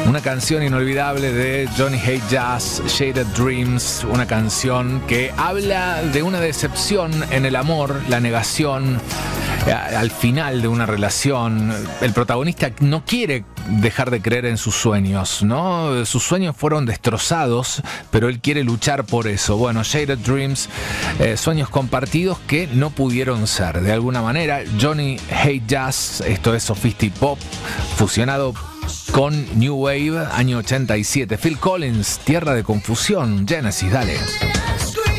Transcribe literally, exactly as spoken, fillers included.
Una canción inolvidable de Johnny Hate Jazz, Shaded Dreams, una canción que habla de una decepción en el amor, la negación, al final de una relación. El protagonista no quiere dejar de creer en sus sueños, ¿no? Sus sueños fueron destrozados, pero él quiere luchar por eso. Bueno, Shaded Dreams, eh, sueños compartidos que no pudieron ser. De alguna manera, Johnny Hate Jazz, esto es Sophisti Pop, fusionado con New Wave, año ochenta y siete. Phil Collins, Tierra de Confusión, Genesis, dale.